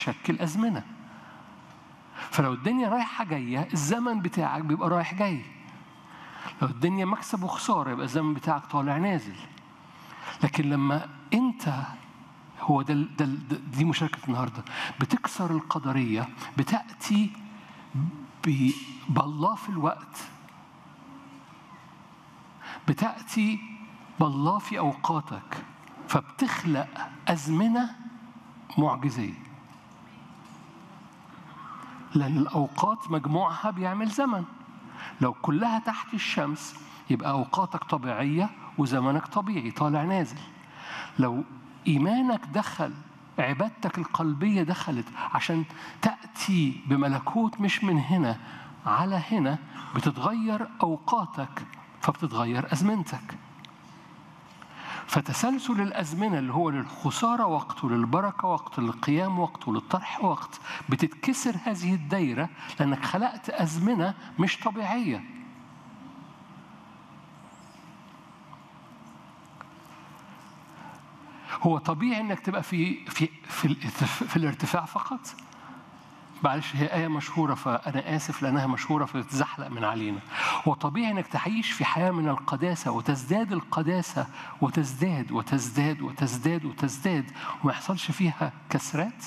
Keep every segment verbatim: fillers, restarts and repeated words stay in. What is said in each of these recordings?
شكل أزمنة. فلو الدنيا رايحة جاية الزمن بتاعك بيبقى رايح جاي. لو الدنيا مكسب وخسارة يبقى الزمن بتاعك طالع نازل. لكن لما أنت هو ده, ده دي مشاركة النهاردة، بتكسر القدرية، بتأتي بالله في الوقت، بتأتي بالله في أوقاتك، فبتخلق أزمنة معجزية. لأن الأوقات مجموعها بيعمل زمن. لو كلها تحت الشمس يبقى أوقاتك طبيعية وزمنك طبيعي طالع نازل. لو إيمانك دخل، عبادتك القلبية دخلت عشان تأتي بملكوت مش من هنا على هنا، بتتغير أوقاتك فبتتغير أزمنتك. فتسلسل الأزمنة اللي هو للخسارة وقت وللبركة وقت، للقيام وقت وللطرح وقت، بتتكسر هذه الدايرة لأنك خلقت أزمنة مش طبيعية. هو طبيعي انك تبقى في في في, في الارتفاع فقط. معلش هي آية مشهورة فأنا آسف لأنها مشهورة فتزحلق من علينا. هو طبيعي انك تعيش في حياة من القداسة وتزداد القداسة وتزداد وتزداد وتزداد وتزداد وما يحصلش فيها كسرات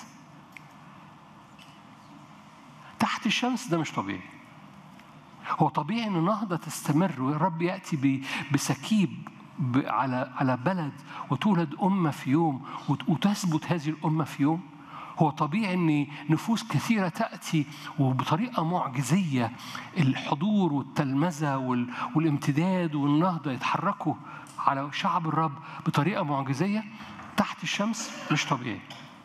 تحت الشمس. ده مش طبيعي. هو طبيعي ان النهضة تستمر والرب يأتي بسكيب على على بلد وتولد أمة في يوم وتثبت هذه الأمة في يوم. هو طبيعي أن نفوس كثيرة تأتي وبطريقة معجزية الحضور والتلمذة والامتداد والنهضة يتحركوا على شعب الرب بطريقة معجزية تحت الشمس. مش طبيعي.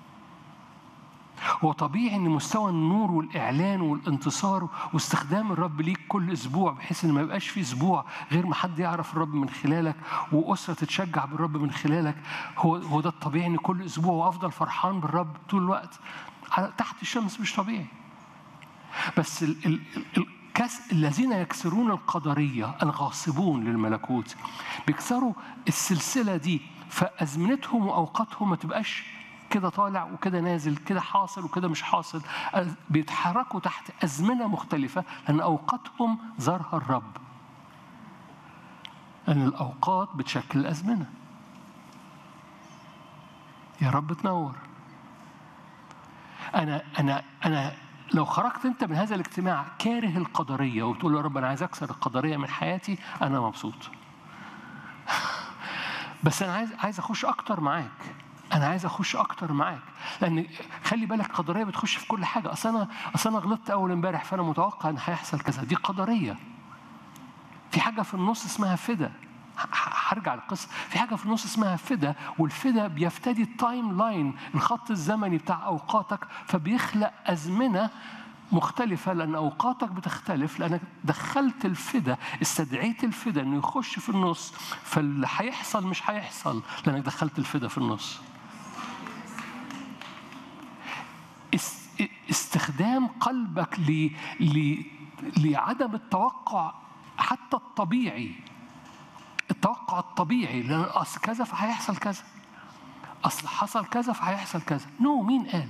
هو طبيعي أن مستوى النور والإعلان والانتصار واستخدام الرب ليك كل أسبوع، بحيث أن ما يبقاش في أسبوع غير ما حد يعرف الرب من خلالك وأسرة تتشجع بالرب من خلالك. هو هو ده الطبيعي، أن كل أسبوع وأفضل فرحان بالرب طول الوقت تحت الشمس. مش طبيعي. بس ال ال الكس الذين يكسرون القدرية الغاصبون للملكوت بيكسروا السلسلة دي، فأزمنتهم وأوقاتهم ما تبقاش كده طالع وكده نازل، كده حاصل وكده مش حاصل. بيتحركوا تحت أزمنة مختلفة لأن أوقاتهم زرها الرب. لأن الأوقات بتشكل الأزمنة. يا رب تنور. أنا أنا أنا لو خرجت أنت من هذا الاجتماع كاره القدرية وبتقول يا رب أنا عايز أكسر القدرية من حياتي، أنا مبسوط. بس أنا عايز عايز أخش أكتر معاك. أنا عايز أخش أكتر معاك، لأن خلي بالك قدرية بتخش في كل حاجة. أصل أنا أصل أنا غلطت أول امبارح فأنا متوقع إن هيحصل كذا. دي قدرية. في حاجة في النص اسمها فدا. هرجع للقصة. في حاجة في النص اسمها فدا، والفدا بيفتدي التايم لاين، الخط الزمني بتاع أوقاتك، فبيخلق أزمنة مختلفة لأن أوقاتك بتختلف، لأنك دخلت الفدا، استدعيت الفدا إنه يخش في النص، فاللي هيحصل مش هيحصل لأنك دخلت الفدا في النص. استخدام قلبك ل... ل... لعدم التوقع حتى الطبيعي. التوقع الطبيعي لأن أصل كذا فهيحصل كذا، أصل حصل كذا فهيحصل كذا. نو no, مين قال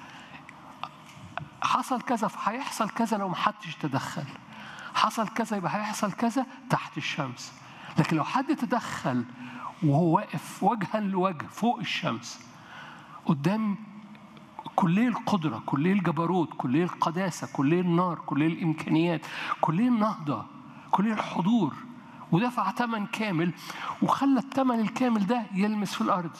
حصل كذا فهيحصل كذا؟ لو محدش تدخل. حصل كذا يبقى هيحصل كذا تحت الشمس. لكن لو حد تدخل وهو واقف وجها لوجه فوق الشمس قدام كلية القدرة، كلية الجبروت، كلية القداسة، كلية النار، كلية الإمكانيات، كلية النهضة، كلية الحضور، ودفع ثمن كامل وخلى الثمن الكامل ده يلمس في الأرض.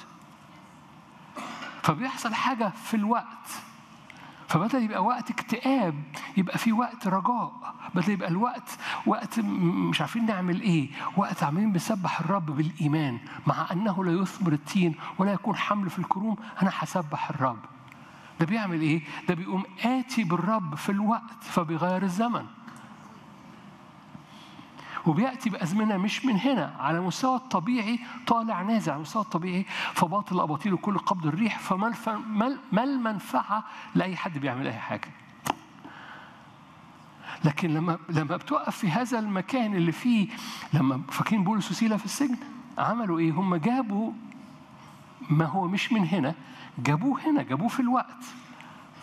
فبيحصل حاجة في الوقت، فبدل يبقى وقت اكتئاب يبقى في وقت رجاء. بدل يبقى الوقت وقت مش عارفين نعمل ايه، وقت عاملين بنسبح الرب بالإيمان مع أنه لا يثمر التين ولا يكون حمل في الكروم، أنا هسبح الرب. ده بيعمل ايه؟ ده بيقوم آتي بالرب في الوقت فبيغير الزمن، وبيأتي بأزمنة مش من هنا على مستوى الطبيعي طالع نازل على مستوى الطبيعي، فباطل أباطيل وكل قبض الريح. فما المنفعة لأي حد بيعمل أي حاجة؟ لكن لما لما بتوقف في هذا المكان اللي فيه، لما فاكرين بولس وسيلة في السجن عملوا إيه؟ هم جابوا ما هو مش من هنا، جابوه هنا، جابوه في الوقت.